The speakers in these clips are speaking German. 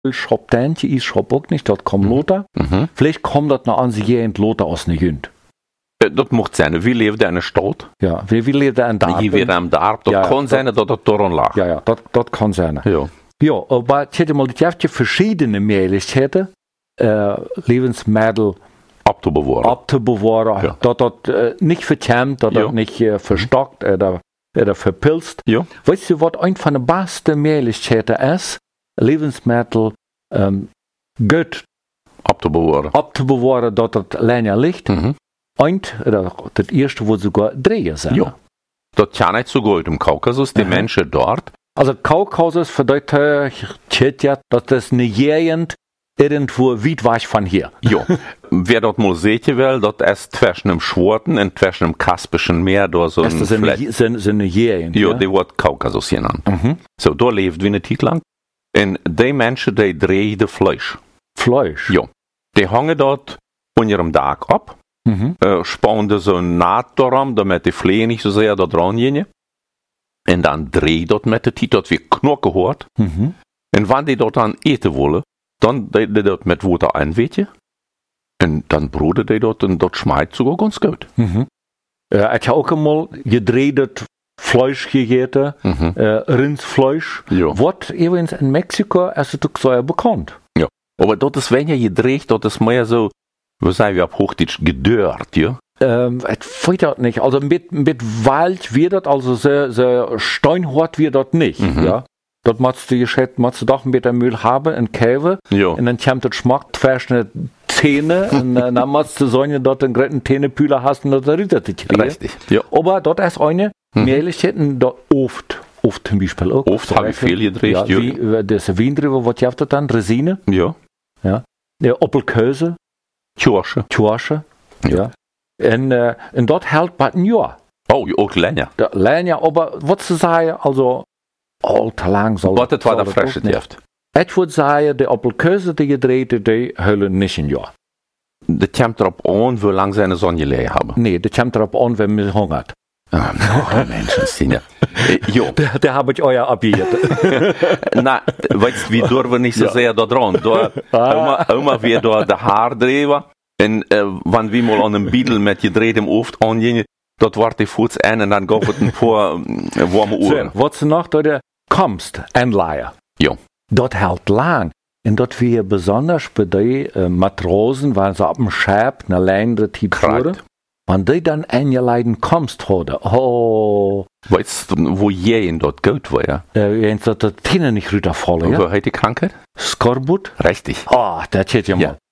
Schoptantje ist Schop auch nicht, dort kommt Lothar. Vielleicht kommt das noch an sich in Lothar aus ne Jünd. Dat mocht zijn. Wie leefde in een stad? Ja, wie leefde in Darp? Hier weer am Darp. Dat kan zijn dat het daarom lag. Ja, dat kan zijn. Ja. Ja, aber het heeft mal die verschiedene Möglichkeiten, Lebensmittel Ab te bewaren. Ja. Dat nicht verkämmt, dat nicht verstockt oder verpilzt. Ja. Weißt du, was eine von den besten Möglichkeiten ist, Lebensmittel gut ab te bewaren, dat het länger liegt. Und das erste, wo sogar drehen sind. Ja. Dat kann nicht so gut im Kaukasus, die Menschen dort. Also Kaukasus verdeutet ja, dass das eine Gegend irgendwo weit weg von hier. Ja. Wer dort mal sehen will, das ist zwischen dem Schwarzen und zwischen dem Kaspischen Meer. Da so das ist eine Gegend. Ja, die wird Kaukasus genannt. So, da lebt wie eine Zeit lang. Und die Menschen, die drehen Fleisch. Fleisch? Ja. Die hängen dort von ihrem Tag ab. Spannen so een naad daarom, damit die Vlees nicht so sehr da dran gehen. Und dann drehen dort mit der Zeit, dort wie Knochen hört. Und wenn die dort dann eten wollen, dann die dort mit Wasser einweichen. Und dann broden die dort und dort schmeckt sogar ganz gut. Ich habe auch einmal gedreht Fleisch gegessen, Rindsfleisch. Ja. Was übrigens in Mexiko ist es sehr bekannt. Ja, aber dort ist weniger gedreht, dort ist mehr so, was sagen wir auf Hochdeutsch, gedörrt, ja? Ich weiß das nicht. Also mit Wald wird das, also so steinhart wird das nicht, ja. Dort musst du doch ein bisschen Müll haben, in Käse. Ja. Und dann kommt das Schmack zwischen Zähne, und dann musst du so dort einen großen Zähnepüler hast und das riecht dich. Richtig, ja. Aber dort ist eine Möglichkeit, dort oft zum Beispiel auch. Oft habe ich viel gedreht, ja. Wie, das Wein drüber, was gibt das dann? Resine? Ja. Ja. Appelkäse. Tjorsche. Ja. Und dort hält bald ein Jahr. Oh, auch länger. Länger, aber was zu sagen, also, allzu lang soll das. Was war der frische Tift? Ich würde sagen, die Appelkäse, die gedrehte, die hüllen nicht ein Jahr. Das kommt darauf an, wie lange seine Sonne gelegen haben. Nee, das kommt darauf an, wenn man hungert. Menschenszene. Jo. Der habe ich euer abgehört. Na, weißt du, wir dürfen nicht so sehr da dran. Immer wir da der Haar drehen. Und wenn wir mal an einem Biedel mit gedrehtem Oft angehen, dort war die Fuß ein und dann gab es ein paar warme Uhren. So, was du noch da kommst, Anleihe. Ja. Dort hält lang. Und dort wir besonders bei den Matrosen, weil sie ab dem Schab eine längere Zeit fuhren. Wenn die dann eingeladen kommst, oh. Weißt du, wo jeden dort gut war, ja? Jens, dass die Zähne nicht runterfallen, ja? Wo heißt die Krankheit? Skorbut? Richtig. Ah, das steht ja mal.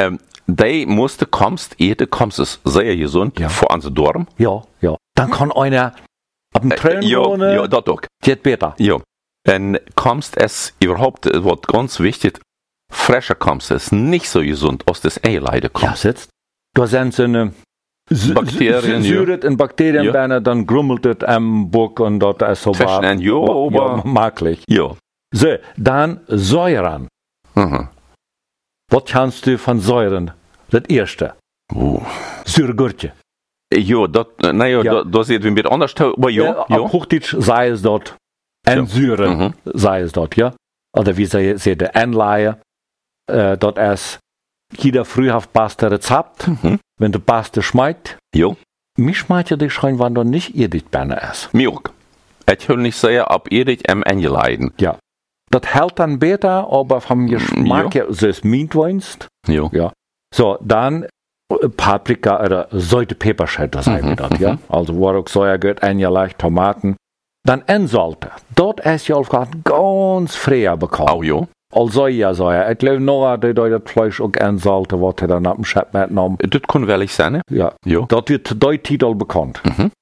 Die musste kommst es sehr gesund, vor an den Dorm. Ja. Dann kann einer ab dem Tränen wohnen. Ja, das auch. Geht besser. Ja. Und kommst es überhaupt, wird ganz wichtig, frischer kommst es nicht so gesund, aus des Eileide kommt. Ja, sitzt. Da sind so eine Bakterien, Syret in Bakterienbeine, dann grummelt es am Burg und dort ist so warm. Ja, maglich. Ja. So, dann Säuren. Was kannst du von Säuren? Das erste. Säuregurke. Ja, das sieht ein bisschen anders aus, aber ja. Auf Hochdeutsch sei es dort Säuren, sei es dort, ja. Oder wie sie die Anleihe, dort ist jeder frühhaft passte Rezept, wenn der Paste schmeckt. Jo. Mich schmeckt ja die Schrein, wenn du nicht Edith Berne ist. Milch. Ich will nicht sagen, ob Edith eingeladen. Ja. Das hält dann besser, aber vom Geschmack her, so es Mietweinst. Ja. So, dann Paprika oder Säute Peperscheit, das sagen wir dort, ja. Also, wo auch Soja gehört, eingelegt, Tomaten. Dann Ensalte. Dort ist ja auch ganz früher bekannt. Oh, ja. Also ja. Ich glaube noch, dass das Fleisch auch Ensalte, was er dann ab dem Schab mitgenommen. Das kann wellig sein, ne? Ja. Das wird der Titel bekannt.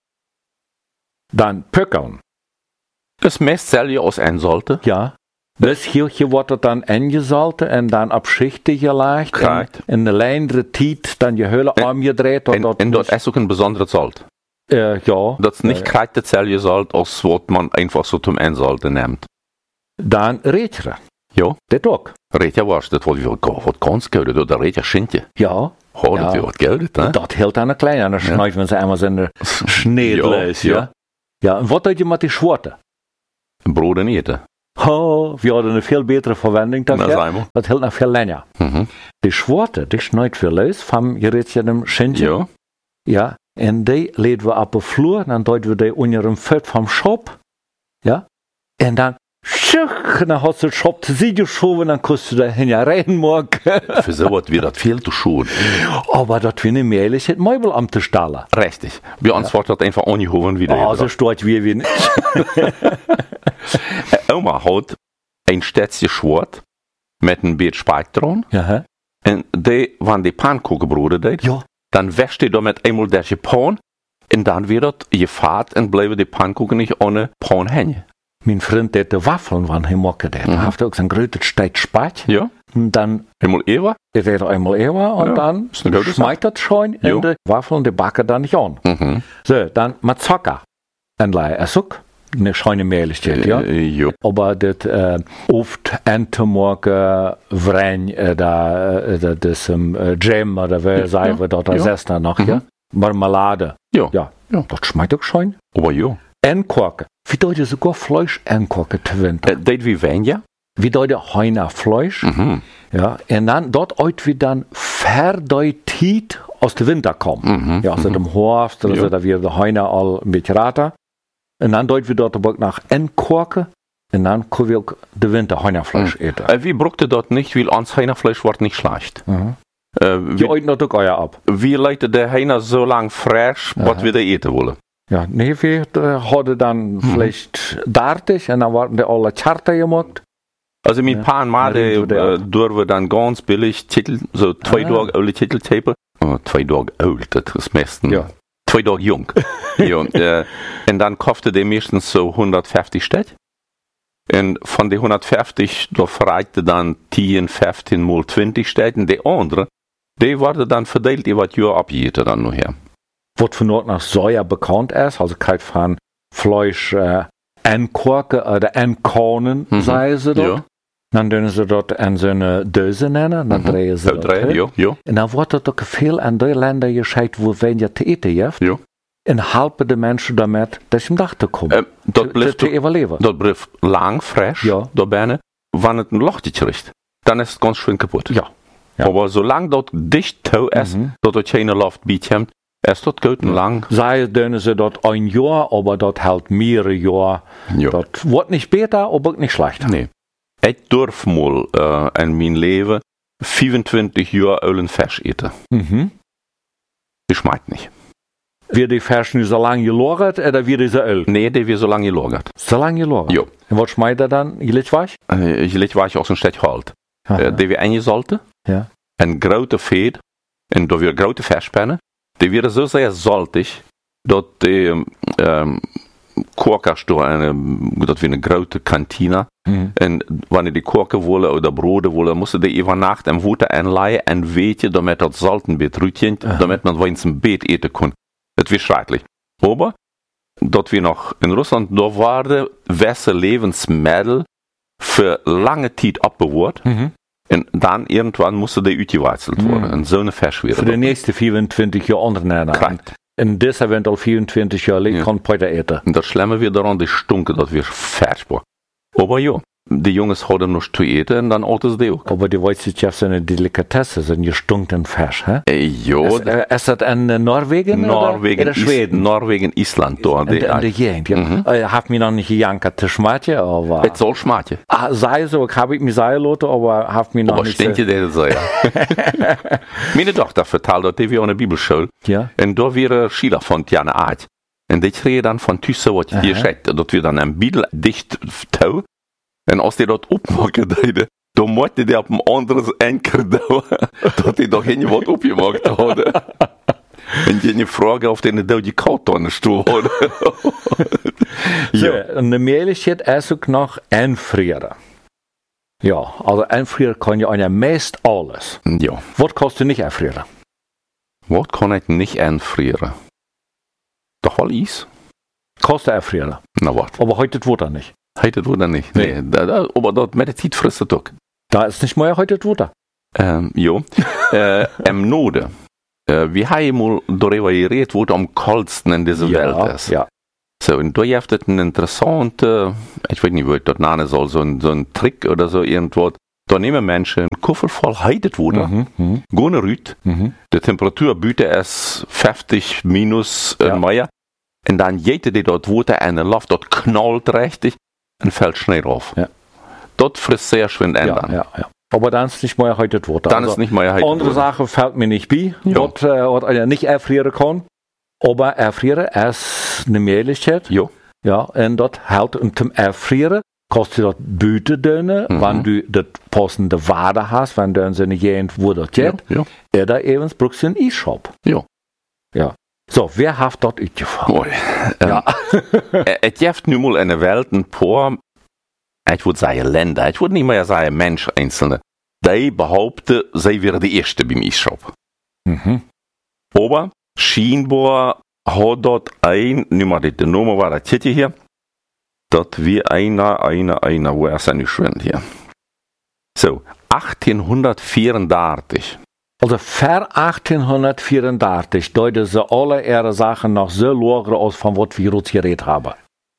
Dann Pöckeln. Das meist selber aus Ensalte. Ja. Das hier wird dann eingesalten und dann ab Schichten gelegt. In eine längere Zeit dann die Höhle angedreht. Und dort ist auch ein besonderes Salt. Ja. Das ist nicht gleich das selbe Salt, als was man einfach so zum Einsalten nimmt. Dann Rädchen. Ja. Das auch. Rädchen was, das wird ganz gut, oder Rädchen Schintje. Ja. Oh, das wird gut, ne? Das hält eine kleine, dann schneiden wir sie einmal so eine Schnedel ist, ja. Ja, und was tut ihr mit den Schwarten? Brot und Eten. Oh, wir hatten eine viel bessere Verwendung dafür. Das hält noch viel länger. Die Schwarte, die schneid wir los vom gerätchen Schindchen. Ja. Und die legen wir auf den Flur, dann deuten wir die unter dem Fett vom Shop. Ja. Und dann dann hast du den Shop zu sich geschoben, dann kannst du da rein morgen. Für so was wird das viel zu schon. Aber das wir nicht mehr ist, Möbel am Tisch stellen. Richtig. Bei uns wird das einfach angehoben wieder. Also steht wie nicht. Oma hat ein Stätzchen Schwert mit einem Beet Speck dran. Ja. Und die, wenn die Pannkuchenbrote deed, dann wäscht die damit einmal der Pan und dann wird das gefahrt und bleiben die Pannkuchen nicht ohne Pan hängen. Mein Freund, der die Waffeln waren gemacht, der hat auch so ein größtes Stück Speck. Ja. Und dann einmal Ewa. Der wird einmal Ewa und dann schmeckt das schon in die Waffeln, die backen dann nicht an. So, dann mit Zucker. Ein Suck. Eine schöne Mehligkeit, ja. Aber das oft Entenmorgen, Wrenn, das Jam oder wie sagen wir dort als Essen noch, ja. Marmelade. Ja. Das schmeckt auch schön. Aber ja. Enkorken. Wie deutet sogar Fleisch enkorken te winnen? Dat wie wen, ja? Wie deutet Heiner Fleisch. Ja. Und dann dort oit wie dann verdeutet aus dem Winter kommen. Ja, aus dem Horst, also da wird der Heiner all ein bisschen rater. Und dann deut wir dort aber nach Enkorken. Und dann können wir auch den Winter Heinerfleisch eten. Wie braucht dort nicht, weil ans Heinerfleisch wird nicht schlecht. Wir euten das auch euer ab. Wie leitet der Heiner so lang frisch, was wir da eten wollen? Ja, nee, wir hadden dann vielleicht 30 und dann waren die alle Charter gemacht. Also mit paar Mal dürfen wir dann ganz billig Titel, so 2 Tage alte Titel tapen. 2 Tage alt, das ist meistens. Ja. 2 Tage jung. Und dann kaufte der meistens so 150 Stück. Und von den 150, da verreichte dann 10, 15 mal 20 Stück. Und die andere, die wurde dann verteilt über das Jahr abgejätet dann nur her. Was von dort nach Soja bekannt ist, also kein von Fleisch Enkorken oder Enkornen, sagen sie dort. Ja. Dann können sie dort in so eine Döse nennen, dann drehen sie das. Und dann wird dort auch viel in die Länder gescheit, wo weniger zu eten gibt. Ja. Und helpen die Menschen damit, dass sie im Dach kommen. Dat blijft lang frisch, da binnen, wanneer het een lochtje kriegt. Dan is het ganz schön kaputt. Ja. Aber solange dat dicht touw is, dat het geen Luft biedt, ist das gut und lang. Sei denn sie dort ein Jahr, aber dort hält mehrere Jahre. Das wird nicht besser, aber nicht schlechter. Nee. Ich darf mal in meinem Leben 25 Jahre Ölen Fisch eten. Das schmeckt nicht. Wird die Fisch nicht so lange gelagert oder wird diese Öl? Nee, die wird so lange gelagert. So lange gelagert? Ja. Und was schmeckt dann? Gelichtweich? Gelichtweich aus dem Stück halt. Die wird eingesalten. Ja. Ein großer Fett. Und da wird große Fischpäne. Die werden so sehr salzig, dass die Korkastor, dat wie eine große Kantine. Und wenn die Korken wollen oder Brote wollen, mussten die über Nacht im Wasser einleihen und weten, damit das Saltenbeet rüttet, damit man wenigstens ein Beet eten kann. Das wird schrecklich. Aber, dass wir noch in Russland, da waren gewisse Lebensmittel für lange Zeit abbewahrt. Und dann irgendwann musste die ausgewechselt worden. Und so eine Fisch wieder. Für die nächsten 24 Jahre anderen. Korrekt. Und das eventuell 24 Jahre lang kann Peter eten. Und das Schlimme wird daran, die stunken, das wird furchtbar. Aber ja, die Jungs haben noch zu eten und dann aten sie die auch. Aber die weißt du, so eine Delikatesse, so ein gestunkten Fisch, hä? Ja. Ist das in Norwegen oder Schweden? Norwegen, Island, da. In der Gegend, ja. Hat mich noch nicht gejankert zu schmatje, aber... Es soll schmatje. Sei so, habe ich mich sagen lassen, aber hat mich noch aber nicht... Aber stimmt dir das so, ja. Meine Tochter vertelt, dass die wir an der Bibelschule. Ja. Und da wäre Schüler von Jana Art. Und die kriegen dann von Tüsse, was hier steht, dass wir dann ein Bibel dicht tau. Und als die dat opmaken deden, dan moet die op een anderes Enker doen, dat die doch geen wat opgemaakt hadden. En je vragen of die een die koud aan de stoel hadden. Ja. En de Möglichkeit is ook nog einfrieren. Ja, also einfrieren kann ja an meist alles. Ja. Was kannst du nicht einfrieren? Was kann ich nicht einfrieren? Doch wel Eis. Kannst du einfrieren? Na was? Aber heute wird er nicht. Heute wird er nicht. Nee. Aber dort mit der Zeit frisst er auch. Da ist nicht mehr heute wird er. Ja. Im Norden. Wir haben mal darüber geredet, wo es am kaldsten in dieser Welt ist. Ja. So, und da gibt es einen interessanten, ich weiß nicht, wo ich das nennen soll, so ein Trick oder so irgendwas. Da nehmen Menschen einen Koffer voll heitet Wasser, gehen raus, die Temperatur bietet es 50 minus mehr, und dann jete die dort Wasser in der Luft, dort knallt richtig und fällt Schnee drauf. Ja. Das frisst sehr schön ändern. Ja. Aber dann ist nicht mehr heitet Wasser. Dann ist nicht mehr heitet Wasser. Andere Sache fällt mir nicht bei, was er nicht erfrieren kann. Aber erfrieren ist eine Möglichkeit. Ja, und das hält zum Erfrieren. Kannst du das Büte dünne, wenn du das passende Wade hast, wenn du in so eine Gegend, wo das geht. Oder eben brauchst du einen Eisshop. Ja. So, wer hat das ausgefahren? Es gibt nun mal in der Welt ein paar, ich würde sagen Länder, ich würde nicht mehr sagen Mensch einzelne, die behaupten, sie wären die Erste beim Eisshop. Aber scheinbar hat dort nimm mal die Nummer, war das hier, das wie einer, wo ist er nicht schön hier? So, 1834. Also vor 1834 deuten sie alle ihre Sachen noch so lagere aus, von was wir jetzt geredet haben.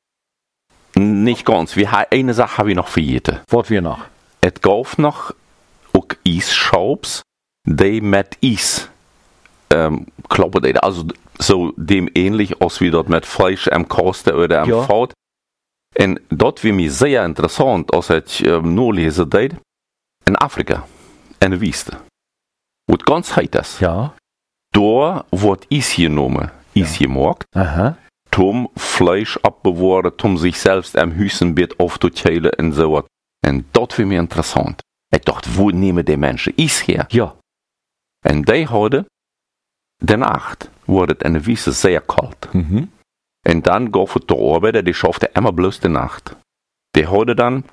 Nicht ganz, eine Sache habe ich noch vergessen. Was wir noch? Es gab noch auch Eisshops, die mit Eis kloppen, also so dem ähnlich als wie dort mit Fleisch am Kosten oder am Fahrt. Und dort wie mir sehr interessant, als ich nur lese, in Afrika, in der Wüste. Und ganz heiß ist. Ja. Da wird Eis genommen, Eis gemacht, zum Fleisch abbewahren, zum sich selbst am Hüsenbett aufzuteilen und so was. Und dort wie mir interessant. Ich dachte, wo nehmen die Menschen Eis her? Ja. Und die hadden, de Nacht wurde es in der Wüste sehr kalt. Und dann gab es die Arbeiter, die schafften immer bloß die Nacht. Die hadden dann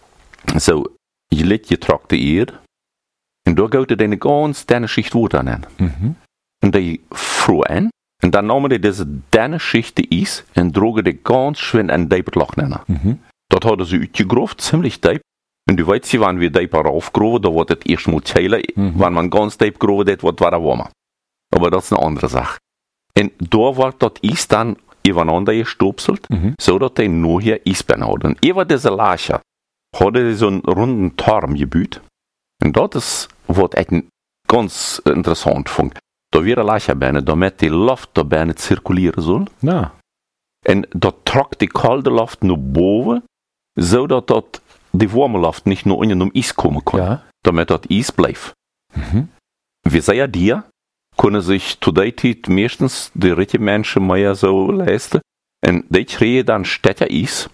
so getrocknete Erde. Und da geht eine ganz dünne Schicht Wasser an. Und die froren. Und dann nahmen die diese dünne Schicht Eis und drogen die ganz schön in ein Loch rein. Dort hadden sie uitgegraven, ziemlich tief. Und du weißt, wann wir die raufgraven, da wird es erst mal teilen. Wenn man ganz tief graven, das wird warmer. Aber das ist eine andere Sache. Und da wird das Eis dann übereinander gestopselt, so dass die nur hier Eisbein hat. Und über diese Lache hat er so einen runden Turm gebaut. Und das wird echt ganz interessant. Da wird eine Lache beine, damit die Luft da beine zirkulieren soll. Ja. Und da tragt die kalte Luft nach boven, so dass dort die warme Luft nicht nur unten Eis kommen kann. Damit das Eis bleibt. Wie sehr dir können sich zu der Zeit meistens die richtigen Menschen mehr so leisten. Und die kriegen dann Städte Eis,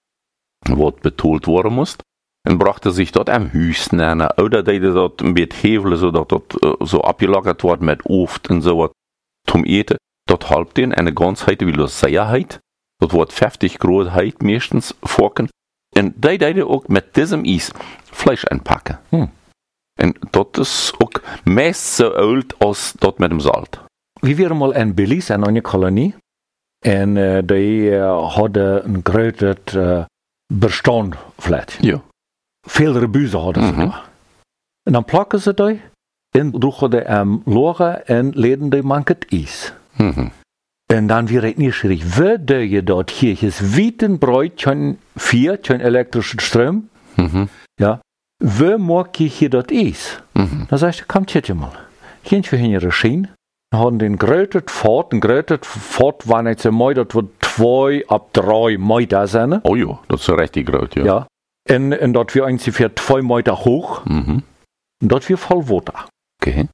was betont worden muss, und brachte sich dort am Hüsten an, oder die dort mit Hevel, so dass dort so abgelagert wird mit Oft und so was zum Eten. Dort halb den eine ganz heite wie das Seierheit. Dort wird 50 Grad Heit meistens vorken. Und die auch mit diesem Eis Fleisch einpacken. Und das ist auch meist so alt als dort mit dem Salz. Wir waren mal in Belize, in einer Kolonie. Und die hadden een groot Bestand vielleicht. Ja. Veel Rebuzen hadden ze da. En dan plakken ze die en droegen die am Loren en leden die manket Eis. En dan weer het nieuwsgierig, wie doe je dat hier? Wieten bruid, vier, elektrische Strom. Ja. Wie maak je hier dat Eis? Dan zei ze, kom tje mal. Geen we hier Reschien. Hadden den grote Fort war nicht so mooi, dat wordt 2 ab 3 Meter zijn. Oh ja, dat is richtig groot, ja. Ja. En dat wir ungefähr 2 Meter hoch. Und dat wir voll Wasser. Okay.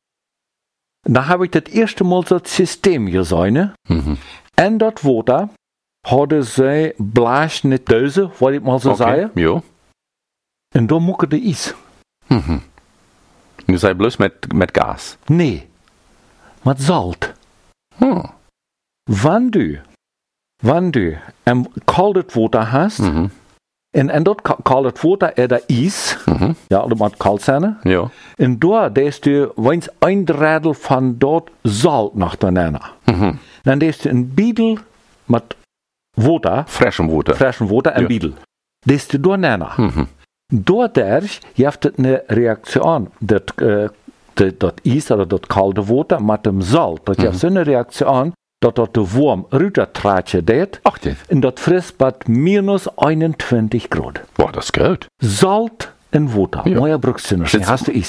Da habe ich das erste Mal so das System gesehen. Und das Wasser hadden sie Blast nicht Dose, wollte ich mal so sagen. Ja. Und da mucke die Eis. Du sei bloß mit Gas? Nee. Mit Salz. Wenn du kaltes Wasser hast, en dat kaltes Wasser er Eis, ja, dat moet kalt zijn. Ja. En daar is du wens een drittel van dat Salz nach daarna. Dan is du een biedel met Wasser, frischen Wasser, een biedel. Dat is du daarna. Doordat je hebt een reactie, dat Eis oder dat kalte Wasser mit dem Salz, dat je hebt zo'n reactie, dat dort de Wurm Rütertratje deed. Ach, dit. In dat Fressbad minus 21 Grad. Boah, das ist gut. Salt en Water. Ja. Mooie broekzinners. Hast du